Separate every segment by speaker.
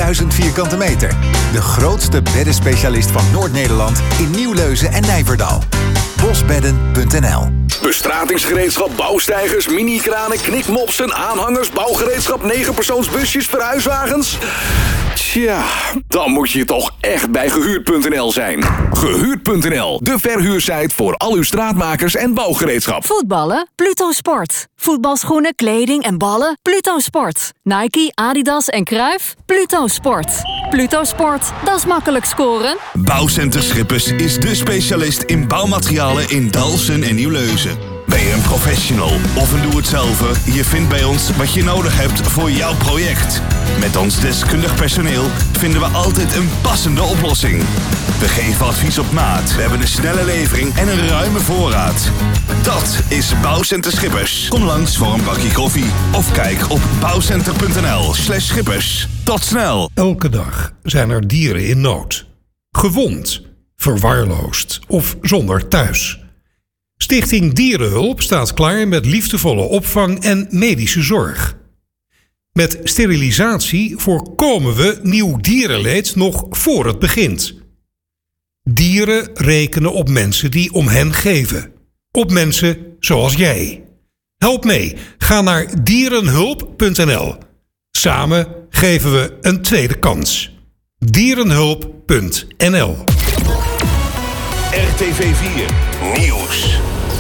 Speaker 1: 1000 vierkante meter. De grootste beddenspecialist van Noord-Nederland in Nieuwleuzen en Nijverdal. Bosbedden.nl.
Speaker 2: Bestratingsgereedschap, bouwsteigers, mini-kranen, knikmopsen, aanhangers, bouwgereedschap, 9-persoonsbusjes, verhuiswagens. Tja, dan moet je toch echt bij Gehuurd.nl zijn. Gehuurd.nl, de verhuursite voor al uw straatmakers en bouwgereedschap.
Speaker 3: Voetballen? Pluto Sport. Voetbalschoenen, kleding en ballen? Pluto Sport. Nike, Adidas en Cruijff? Pluto Sport. Pluto Sport, dat is makkelijk scoren.
Speaker 4: Bouwcenter Schippers is de specialist in bouwmaterialen in Dalfsen en Nieuwleuzen. Ben je een professional of een doe-het-zelver? Je vindt bij ons wat je nodig hebt voor jouw project. Met ons deskundig personeel vinden we altijd een passende oplossing. We geven advies op maat. We hebben een snelle levering en een ruime voorraad. Dat is Bouwcenter Schippers. Kom langs voor een bakje koffie of kijk op bouwcenter.nl/schippers. Tot snel!
Speaker 5: Elke dag zijn er dieren in nood. Gewond, verwaarloosd of zonder thuis. Stichting Dierenhulp staat klaar met liefdevolle opvang en medische zorg. Met sterilisatie voorkomen we nieuw dierenleed nog voor het begint. Dieren rekenen op mensen die om hen geven. Op mensen zoals jij. Help mee. Ga naar dierenhulp.nl. Samen geven we een tweede kans. Dierenhulp.nl.
Speaker 4: RTV 4 Nieuws.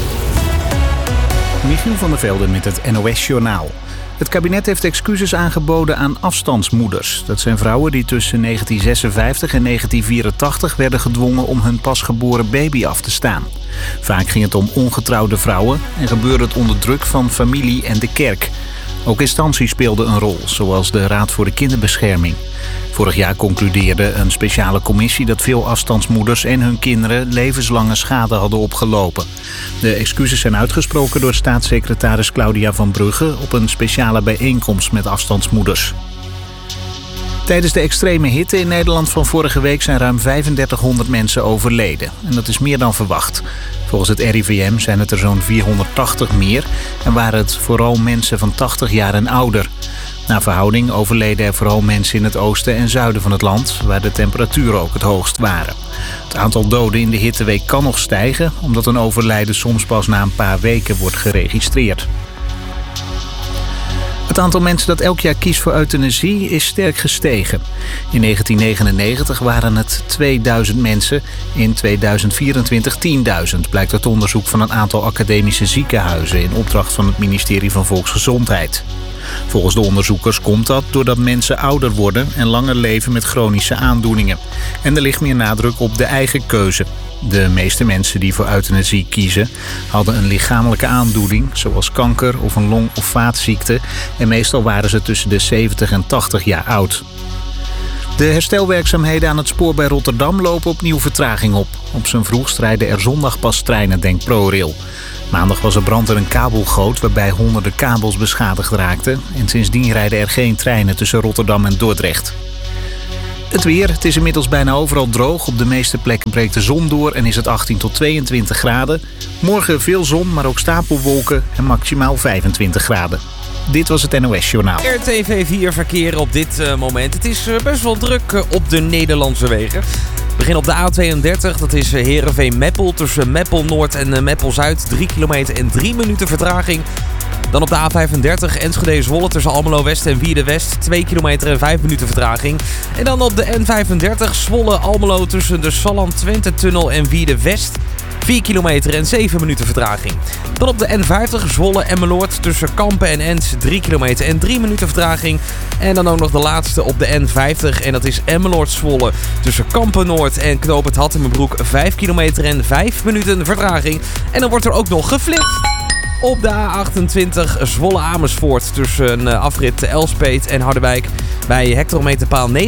Speaker 6: Michiel van der Velde met het NOS-journaal. Het kabinet heeft excuses aangeboden aan afstandsmoeders. Dat zijn vrouwen die tussen 1956 en 1984 werden gedwongen om hun pasgeboren baby af te staan. Vaak ging het om ongetrouwde vrouwen en gebeurde het onder druk van familie en de kerk. Ook instanties speelden een rol, zoals de Raad voor de Kinderbescherming. Vorig jaar concludeerde een speciale commissie dat veel afstandsmoeders en hun kinderen levenslange schade hadden opgelopen. De excuses zijn uitgesproken door staatssecretaris Claudia van Brugge op een speciale bijeenkomst met afstandsmoeders. Tijdens de extreme hitte in Nederland van vorige week zijn ruim 3500 mensen overleden. En dat is meer dan verwacht. Volgens het RIVM zijn het er zo'n 480 meer en waren het vooral mensen van 80 jaar en ouder. Naar verhouding overleden er vooral mensen in het oosten en zuiden van het land, waar de temperaturen ook het hoogst waren. Het aantal doden in de hitteweek kan nog stijgen, omdat een overlijden soms pas na een paar weken wordt geregistreerd. Het aantal mensen dat elk jaar kiest voor euthanasie is sterk gestegen. In 1999 waren het 2000 mensen, in 2024 10.000... blijkt uit onderzoek van een aantal academische ziekenhuizen in opdracht van het ministerie van Volksgezondheid. Volgens de onderzoekers komt dat doordat mensen ouder worden en langer leven met chronische aandoeningen. En er ligt meer nadruk op de eigen keuze. De meeste mensen die voor euthanasie kiezen hadden een lichamelijke aandoening, zoals kanker of een long- of vaatziekte. En meestal waren ze tussen de 70 en 80 jaar oud. De herstelwerkzaamheden aan het spoor bij Rotterdam lopen opnieuw vertraging op. Op zijn vroegst rijden er zondag pas treinen, denkt ProRail. Maandag was er brand in een kabelgoot waarbij honderden kabels beschadigd raakten. En sindsdien rijden er geen treinen tussen Rotterdam en Dordrecht. Het weer, het is inmiddels bijna overal droog. Op de meeste plekken breekt de zon door en is het 18 tot 22 graden. Morgen veel zon, maar ook stapelwolken en maximaal 25 graden. Dit was het NOS Journaal.
Speaker 7: RTV 4 verkeer op dit moment. Het is best wel druk op de Nederlandse wegen. We beginnen op de A32, dat is Heerenveen-Meppel. Tussen Meppel Noord en Meppel Zuid. 3 kilometer en 3 minuten vertraging. Dan op de A35 Enschede-Zwolle tussen Almelo West en Wierde West. 2 kilometer en 5 minuten vertraging. En dan op de N35 Zwolle-Almelo tussen de Salland-Twente-tunnel en Wierde West. 4 kilometer en 7 minuten vertraging. Dan op de N50 Zwolle-Emmeloord tussen Kampen en Ens. 3 kilometer en 3 minuten vertraging. En dan ook nog de laatste op de N50. En dat is Emmeloord-Zwolle tussen Kampen-Noord en Knoop het Hattemerbroek. 5 kilometer en 5 minuten vertraging. En dan wordt er ook nog geflitst. Op de A28 Zwolle-Amersfoort tussen afrit Elspeet en Harderwijk bij hectometerpaal 59,6.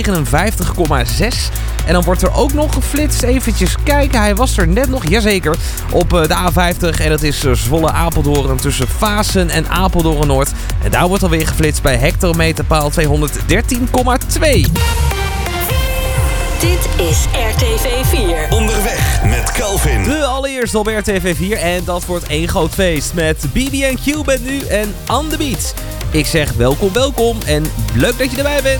Speaker 7: En dan wordt er ook nog geflitst. Eventjes kijken, hij was er net nog, jazeker, op de A50. En dat is Zwolle-Apeldoorn tussen Vaassen en Apeldoorn-Noord. En daar wordt alweer geflitst bij hectometerpaal 213,2.
Speaker 3: Dit is RTV 4.
Speaker 4: Onderweg met Calvin.
Speaker 7: De allereerste op RTV 4 en dat wordt één groot feest met BB&Q bent nu en On The Beat. Ik zeg welkom en leuk dat je erbij bent.